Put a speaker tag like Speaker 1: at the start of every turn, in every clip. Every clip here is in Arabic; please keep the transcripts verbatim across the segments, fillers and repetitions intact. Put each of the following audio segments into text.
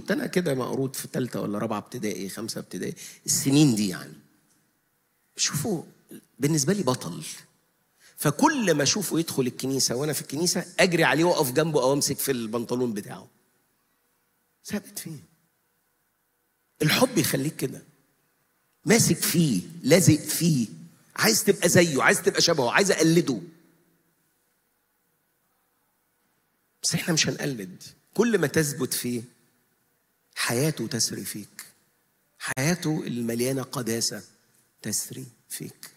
Speaker 1: كنت أنا كده مقروض في ثالثة ولا رابعة ابتدائي، خمسة ابتدائي، السنين دي يعني. شوفوا بالنسبة لي بطل، فكل ما أشوفه يدخل الكنيسة وأنا في الكنيسة أجري عليه وأقف جنبه أو أمسك في البنطلون بتاعه. ثابت فيه الحب، يخليك كده ماسك فيه، لازق فيه، عايز تبقى زيه، عايز تبقى شبهه، عايز أقلده. بس احنا مش هنقلد. كل ما تثبت فيه حياته تسري فيك، حياته المليانة قداسة تسري فيك.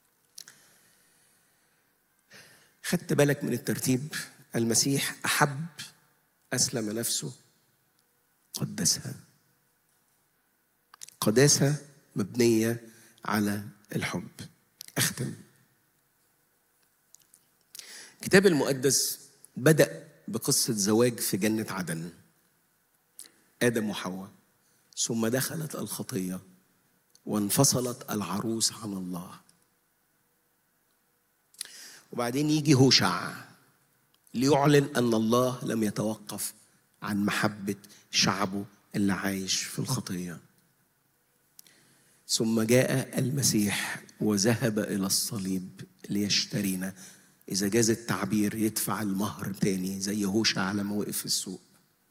Speaker 1: خدت بالك من الترتيب؟ المسيح أحب، أسلم نفسه، قدسها. قداسة مبنية على الحب. أختم. الكتاب المقدس بدأ بقصة زواج في جنة عدن، آدم وحواء، ثم دخلت الخطية وانفصلت العروس عن الله. وبعدين يجي هوشع ليعلن أن الله لم يتوقف عن محبة شعبه اللي عايش في الخطية. ثم جاء المسيح وذهب إلى الصليب ليشترينا، إذا جاز التعبير يدفع المهر تاني زي هوشع لما وقف في السوق.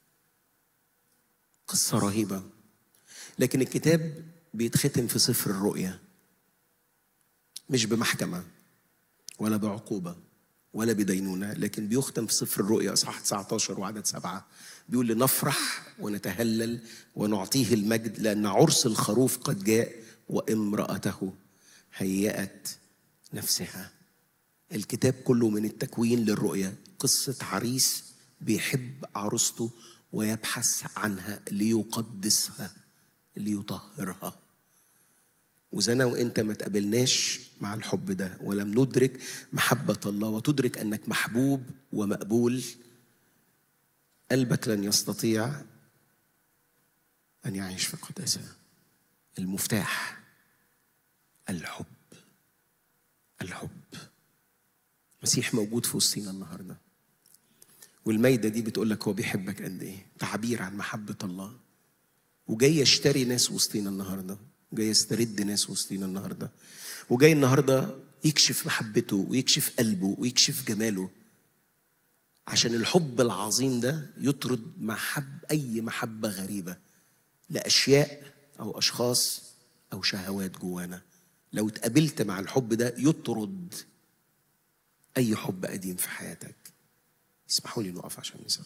Speaker 1: قصة رهيبة. لكن الكتاب بيتختم في سفر الرؤيا مش بمحكمة ولا بعقوبة ولا بدينونة، لكن بيختم في سفر الرؤيا أصحاح تسعة عشر وعدد سبعة، بيقول لنفرح ونتهلل ونعطيه المجد لأن عرس الخروف قد جاء وامرأته هيأت نفسها. الكتاب كله من التكوين للرؤيا قصة عريس بيحب عروسته ويبحث عنها ليقدسها ليطهرها. وإذا أنا وإنت ما تقابلناش مع الحب ده ولم ندرك محبة الله وتدرك أنك محبوب ومقبول، قلبك لن يستطيع أن يعيش في قداسة. المفتاح الحب. الحب. مسيح موجود في وسطينا النهارده، والميدة دي بتقول لك هو بيحبك قد ايه، تعبير عن محبة الله. وجاي يشتري ناس وسطينا النهارده، جاي يسترد ناس وسطينا النهارده، وجاي النهارده يكشف محبته ويكشف قلبه ويكشف جماله، عشان الحب العظيم ده يطرد محب أي محبة غريبة لأشياء أو أشخاص أو شهوات جوانا. لو اتقابلت مع الحب ده يطرد أي حب قديم في حياتك. اسمحوا لي نقف عشان نصلي.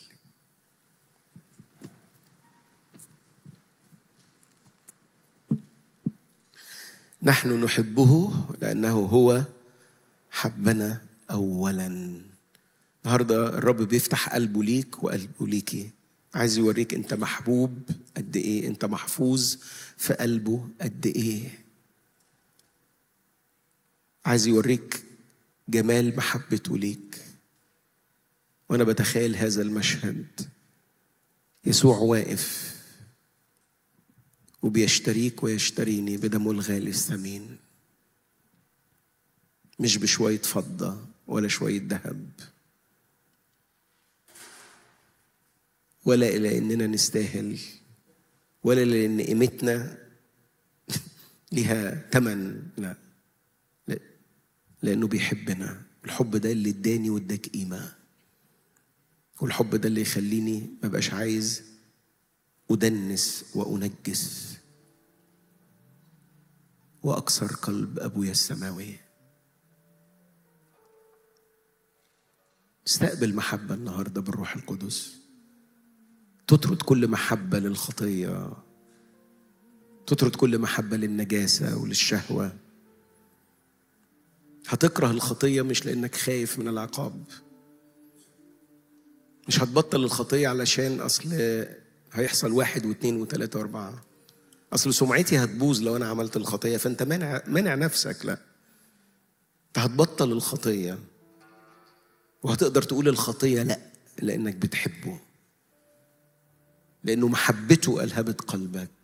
Speaker 1: نحن نحبه لأنه هو حبنا أولا. النهارده الرب بيفتح قلبه ليك وقلبه ليكي، عايز يوريك أنت محبوب قد إيه، أنت محفوظ في قلبه قد إيه. عايز يوريك جمال محبته ليك. وأنا بتخيل هذا المشهد، يسوع واقف وبيشتريك ويشتريني بدمه الغالي الثمين، مش بشوية فضة ولا شوية ذهب، ولا إلى إننا نستاهل، ولا لأن قيمتنا لها ثمن، لا. لا، لأنه بيحبنا. الحب ده اللي اداني واداك قيمة، والحب ده اللي يخليني ما بقاش عايز أدنس وأنجس وأكسر قلب أبويا السماوي. استقبل محبة النهاردة بالروح القدس تطرد كل محبة للخطية، تطرد كل محبة للنجاسة وللشهوة. هتكره الخطية مش لأنك خايف من العقاب، مش هتبطل الخطية علشان أصل هيحصل واحد واثنين وثلاثة واربعة، أصل سمعتي هتبوظ لو أنا عملت الخطية، فأنت منع منع نفسك. لا، أنت هتبطل الخطية وهتقدر تقول الخطية لا، لأنك بتحبه، لأنه محبته ألهبت قلبك.